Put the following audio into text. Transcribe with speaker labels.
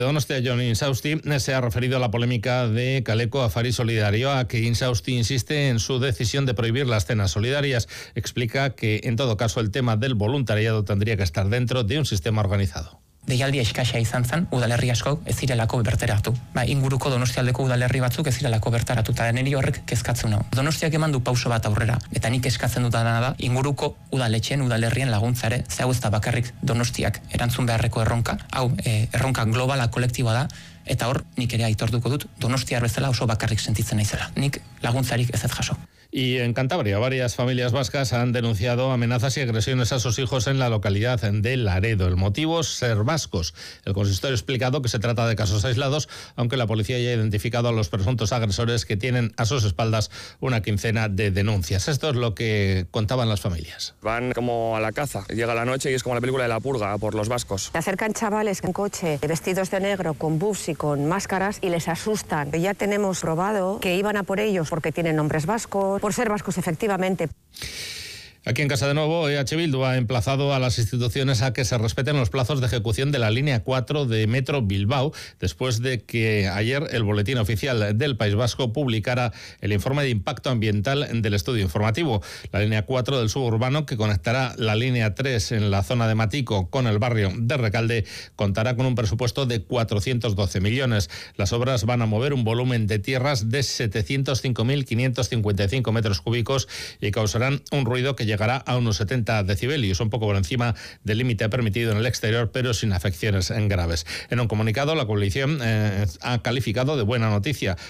Speaker 1: Donostia, Jon Insausti se ha referido a la polémica de Kaleko Afari Solidario, a que Insausti insiste en su decisión de prohibir las cenas solidarias. Explica que, en todo caso, el tema del voluntariado tendría que estar dentro de un sistema organizado.
Speaker 2: Deialdi eskaxa izan zen, udalerri asko ez zirelako bertaratu. Inguruko Donostialdeko udalerri batzuk ez zirelako bertaratu, eta niri horrek kezkatzen nau. Donostiak eman du pauso bat aurrera, eta nik eskatzen dutana da, inguruko udaletxeen, udalerrien laguntzare, ze hau ez da bakarrik Donostiak erantzun beharreko erronka, hau erronka globala kolektiboa da, eta hor nik ere aitortuko dut Donostiar bezala oso bakarrik sentitzen naizela. Nik laguntzarik ez jaso.
Speaker 1: Y en Cantabria, varias familias vascas han denunciado amenazas y agresiones a sus hijos en la localidad de Laredo. El motivo, ser vascos. El consistorio ha explicado que se trata de casos aislados, aunque la policía ya ha identificado a los presuntos agresores, que tienen a sus espaldas una quincena de denuncias. Esto es lo que contaban las familias.
Speaker 3: Van como a la caza. Llega la noche y es como la película de La Purga por los vascos.
Speaker 4: Se acercan chavales en coche, vestidos de negro, con buffs y con máscaras, y les asustan. Ya tenemos probado que iban a por ellos porque tienen nombres vascos, por ser vascos efectivamente.
Speaker 1: Aquí en Casa de Nuevo, EH Bildu ha emplazado a las instituciones a que se respeten los plazos de ejecución de la línea 4 de Metro Bilbao, después de que ayer el Boletín Oficial del País Vasco publicara el informe de impacto ambiental del estudio informativo. La línea 4 del suburbano, que conectará la línea 3 en la zona de Matico con el barrio de Recalde, contará con un presupuesto de 412 millones. Las obras van a mover un volumen de tierras de 705.555 metros cúbicos y causarán un ruido que llegará a unos 70 decibelios, un poco por encima del límite permitido en el exterior, pero sin afecciones graves. En un comunicado, la coalición ha calificado de buena noticia